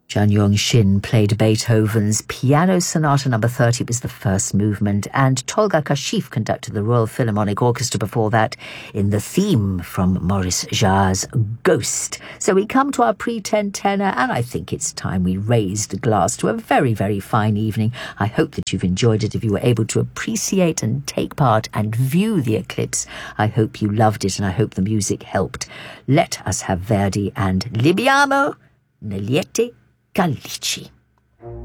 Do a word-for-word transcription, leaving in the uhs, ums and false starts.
Jun Young Shin played Beethoven's Piano Sonata number thirty. It was the first movement, and Tolga Kashif conducted the Royal Philharmonic Orchestra before that in the theme from Maurice Jarre's Ghost. So we come to our pre-ten tenor, and I think it's time we raised a glass to a very, very fine evening. I hope that you've enjoyed it. If you were able to appreciate and take part and view the eclipse, I hope you loved it, and I hope the music helped. Let us have Verdi and Libiamo Nelliete Gallici.